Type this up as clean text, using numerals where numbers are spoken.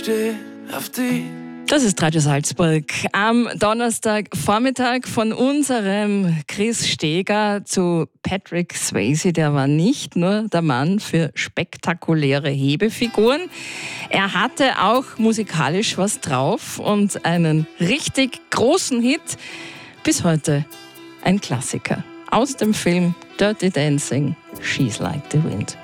steh auf dich. Das ist Radio Salzburg. Am Donnerstagvormittag von unserem Chris Steger zu Patrick Swayze. Der war nicht nur der Mann für spektakuläre Hebefiguren. Er hatte auch musikalisch was drauf und einen richtig großen Hit. Bis heute ein Klassiker aus dem Film Dirty Dancing, She's Like the Wind.